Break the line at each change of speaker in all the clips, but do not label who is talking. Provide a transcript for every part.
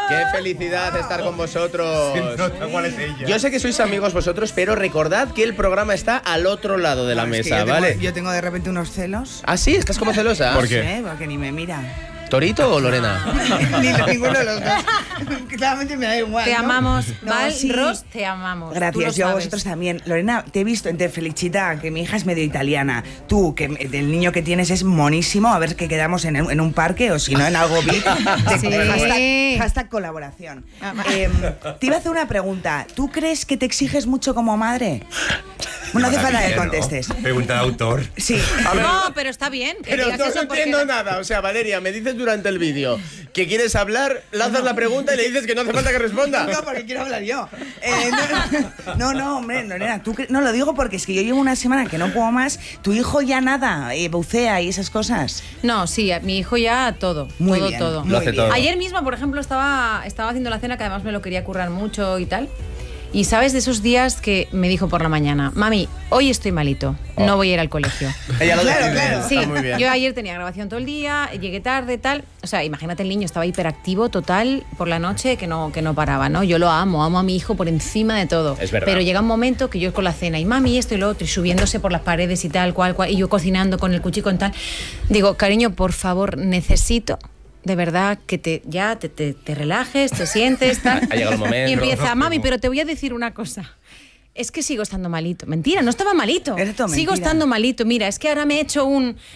¡Qué felicidad estar con vosotros!
¿Cuál es ella?
Yo sé que sois amigos vosotros, pero recordad que el programa está al otro lado de la mesa, ¿vale?
Yo tengo de repente unos celos.
¿Ah, sí? ¿Estás como celosa?
¿Por qué?
No sé, porque ni me mira.
¿Torito o Lorena?
Ni ninguno de los dos. Claramente me da igual.
Te
¿no?
amamos,
No,
Val,
sí.
Ros, te amamos. Tú lo
Gracias, yo a
sabes.
vosotros también. Lorena, te he visto, te felicita, que mi hija es medio italiana. Tú, que el niño que tienes es monísimo, a ver que quedamos en un parque o si no en algo VIP.
Sí.
Hashtag colaboración. Te iba a hacer una pregunta. ¿Tú crees que te exiges mucho como madre? Bueno, no hace falta que contestes.
Pregunta de autor.
Sí.
No, pero está bien. Que
Pero
digas
no
eso porque
entiendo nada. O sea, Valeria, me dices durante el vídeo que quieres hablar, lanzas la pregunta y le dices que no hace falta que responda.
No, porque quiero hablar yo. No, hombre, Lorena, no lo digo porque es que yo llevo una semana que no puedo más. Tu hijo ya nada, bucea y esas cosas.
No, sí, mi hijo ya todo.
Muy
todo,
bien,
todo.
muy
Lo hace
bien.
todo.
Ayer mismo, por ejemplo, estaba haciendo la cena, que además me lo quería currar mucho y tal. Y sabes de esos días que me dijo por la mañana, mami, hoy estoy malito, no voy a ir al colegio.
Ella lo
Claro,
decide.
claro.
Sí,
Está muy bien.
yo ayer tenía grabación todo el día, llegué tarde, tal. O sea, imagínate, el niño estaba hiperactivo total por la noche que no paraba, ¿no? Yo lo amo a mi hijo por encima de todo.
Es verdad.
Pero llega un momento que yo con la cena y mami esto y lo otro y subiéndose por las paredes y tal, cual, y yo cocinando con el cuchillo y tal. Digo, cariño, por favor, necesito de verdad que te relajes, te sientes, tal.
Ha llegado el momento.
Y empieza, mami, pero te voy a decir una cosa. Es que sigo estando malito. Mentira, no estaba malito.
Era todo
Sigo
mentira.
estando malito. Mira, es que ahora me he hecho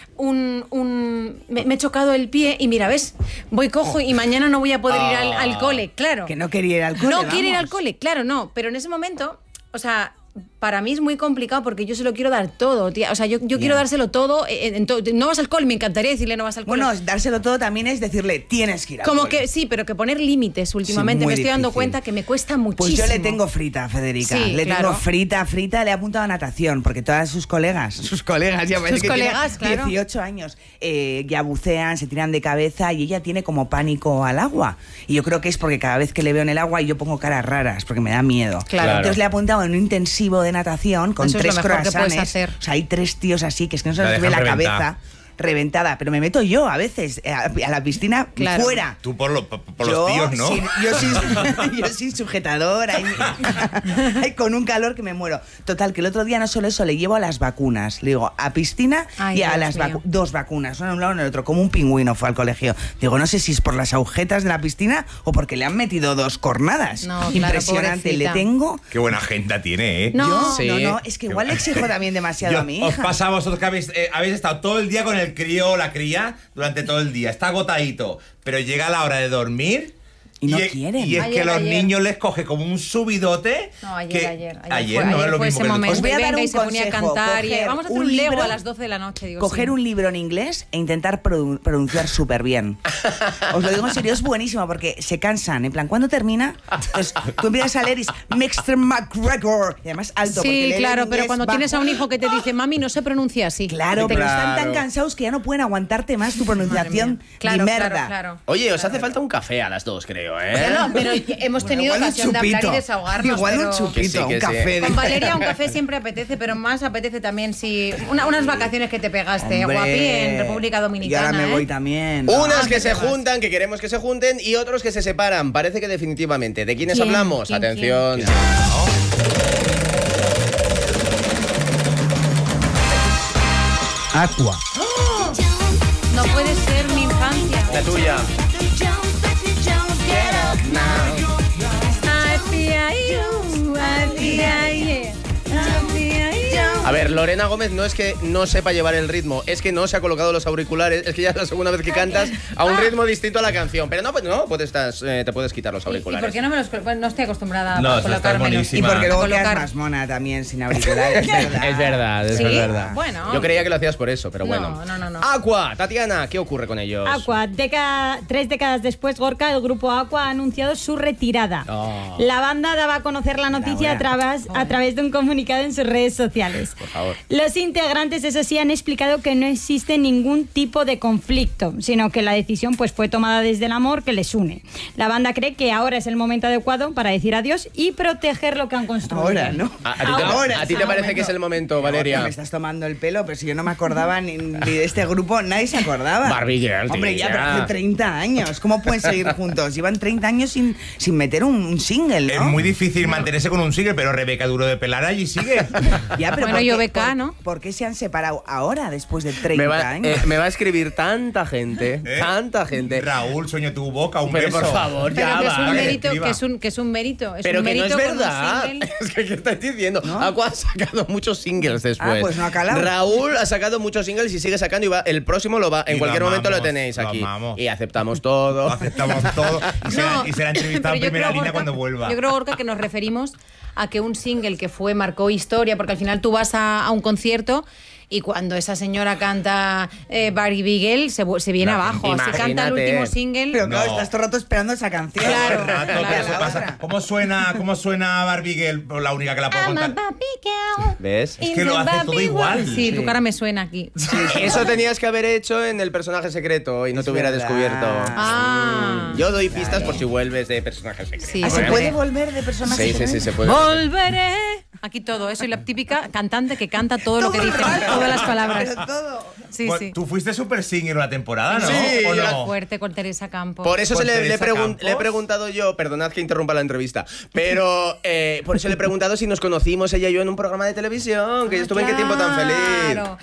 me he chocado el pie y mira, ¿ves? Voy cojo y mañana no voy a poder ir al cole, claro.
Que no quería ir al cole.
No quiere ir al
vamos.
cole, claro, no. Pero en ese momento, o sea, para mí es muy complicado porque yo se lo quiero dar todo, tía. O sea, yo quiero dárselo todo. No vas al cole, me encantaría decirle no vas al cole.
Bueno, dárselo todo también es decirle, tienes que ir al
como
cole.
que sí, pero que poner límites últimamente.
Sí, muy
me estoy dando
difícil.
cuenta que me cuesta muchísimo.
Pues yo le tengo frita, Federica.
Sí,
le
claro.
tengo frita, le he apuntado a natación, porque todas sus colegas ya parece que
colegas,
tiene
claro.
18 años, ya bucean, se tiran de cabeza y ella tiene como pánico al agua. Y yo creo que es porque cada vez que le veo en el agua yo pongo caras raras, porque me da miedo.
Claro.
Entonces le he apuntado en un intensivo de natación con
Eso es lo
3
mejor que puedes
croissants.
hacer.
O sea, hay 3 tíos así que es que no se
La
les ve
dejan
la
reventar.
cabeza. Reventada, pero me meto yo a veces a la piscina
Claro.
fuera.
Tú por los tíos, ¿no?
Yo sin sujetador, ahí con un calor que me muero. Total, que el otro día no solo eso, le llevo a las vacunas. Le digo, a piscina
Ay,
y a
Dios
las
mío.
2 vacunas, una en un lado y en el otro, como un pingüino fue al colegio. Digo, no sé si es por las agujetas de la piscina o porque le han metido 2 cornadas.
No, claro,
Impresionante,
pobrecita.
le tengo...
Qué buena agenda tiene, ¿eh?
No.
Sí.
No, es que igual le exijo también demasiado a mi
Os
hija.
pasa a vosotros que habéis estado todo el día con el crío o la cría durante todo el día. Está agotadito, pero llega la hora de dormir
Y no quieren.
Y es que
Ayer,
los
ayer.
niños les coge como un subidote.
No, ayer,
que,
ayer
no
fue,
es lo
fue
mismo
ese
que
momento.
Os voy a dar
Venga, y
un
se ponía a
consejo,
cantar y
coger
vamos a hacer
un
un Lego
libro,
a las 12 de la noche. Digo,
Coger
sí.
un libro en inglés e intentar pronunciar súper bien. Os lo digo en serio, es buenísimo porque se cansan. En plan, ¿cuándo termina? Entonces, tú empiezas a leer y es Mr. McGregor. Y además alto. porque
Sí,
lee en
claro, pero
inglés
cuando
bajo.
tienes a un hijo que te dice, mami, no se pronuncia así.
Claro,
Te-
pero están tan
Claro.
cansados que ya no pueden aguantarte más tu
Madre
pronunciación
mía. Claro,
de merda.
claro, claro.
Oye, os hace falta un café a las 2, creo, ¿eh?
Bueno, pero hemos tenido
Igual un
ocasión de hablar y
chupito.
desahogarnos.
Igual
pero...
un chupito,
Que sí,
un
que sí.
café.
Con Valeria un café siempre apetece, pero más apetece también si unas vacaciones que te pegaste,
Hombre,
guapi, en República Dominicana.
Y ahora me voy
¿eh?
también.
Unas que
¿qué
se
te vas?
juntan, que queremos que se junten, y otros que se separan. Parece que definitivamente. ¿De quiénes
¿Quién?
hablamos?
¿Quién,
Atención.
Aqua.
No puede ser mi infancia.
La tuya. A ver, Lorena Gómez no es que no sepa llevar el ritmo, es que no se ha colocado los auriculares, es que ya es la segunda vez que cantas a un ritmo distinto a la canción. Pero no, te puedes quitar los
¿Y
auriculares.
por qué no me los bueno, no estoy acostumbrada
No,
a
eso está
colocármelos?
Y
buenísima.
porque luego
Colocar.
quedas más mona también sin auriculares, ¿verdad?
Es verdad,
¿Sí?
verdad.
Bueno.
Yo creía que lo hacías por eso, pero bueno.
No.
Aqua, Tatiana, ¿qué ocurre con ellos?
Aqua, 3 décadas después, Gorka, el grupo Aqua, ha anunciado su retirada.
Oh.
La banda daba a conocer la noticia a través de un comunicado en sus redes sociales.
Por favor. favor.
Los integrantes, eso sí, han explicado que no existe ningún tipo de conflicto, sino que la decisión pues fue tomada desde el amor que les une. La banda cree que ahora es el momento adecuado para decir adiós y proteger lo que han construido.
Ahora, ¿no?
¿A ti te parece que es el momento, Valeria?
Me estás tomando el pelo, pero si yo no me acordaba ni de este grupo, nadie se acordaba.
Barbie Girl,
Hombre,
tía.
ya, pero hace 30 años. ¿Cómo pueden seguir juntos? Llevan 30 años sin meter un single, ¿no?
Es muy difícil mantenerse con un single, pero Rebeca Duro de Pelar allí sigue.
Ya, pero
Bueno,
¿por qué-
yo beca,
por-
¿no?
¿Por qué se han separado ahora, después de 30 años?
Me va a escribir tanta gente, tanta gente.
Raúl, sueño tu boca, un
Pero
beso.
por favor,
Pero
ya
que es
va.
un
que
mérito,
escriba.
que es un mérito. Es
Pero
un
que no es
mérito con un
verdad.
single.
Es que, ¿qué estáis diciendo? Aqua ha sacado muchos singles después.
Ah, pues no ha calado.
Raúl ha sacado muchos singles y sigue sacando y va, el próximo lo va. En
Y
cualquier
lo
momento lo
amamos,
tenéis
lo
aquí.
amamos.
Y aceptamos todo.
Lo aceptamos todo. Y será entrevistado en
pero yo
primera
creo,
línea
Gorka,
cuando vuelva.
Yo creo, Gorka, que nos referimos a que un single que marcó historia, porque al final tú vas a un concierto y cuando esa señora canta Barbie Girl se viene abajo. Si canta el
Imagínate.
último single...
Pero claro,
No.
estás todo el rato esperando esa canción.
Claro,
Rato,
claro.
¿qué se pasa? ¿Cómo suena Barbie Girl? La única que la puedo
I'm a
contar.
Barbie girl.
¿Ves?
Es que lo
in the
hace todo
Barbie
igual.
world. Sí, tu cara me suena aquí.
Eso tenías que haber hecho en el personaje secreto y no te hubiera
verdad.
descubierto.
Ah.
Yo doy pistas por si vuelves de personaje secreto.
Sí,
Ah, ¿se
bueno.
puede volver de personaje
Sí, sí,
secreto?
sí, se puede.
Volveré. Aquí todo. Soy la típica cantante que canta todo lo que
Todo el
dice,
rato,
todas las palabras.
pero todo.
Sí,
Pues,
sí.
Tú fuiste super singer una temporada, ¿no?
Sí,
¿O
yo la-
no?
Fuerte con Teresa Campos.
Por eso
Con
le he
Teresa Campos.
le he preguntado yo, perdonad que interrumpa la entrevista, pero por eso le he preguntado si nos conocimos ella y yo en un programa de televisión, que yo estuve en Qué tiempo tan feliz.
Claro.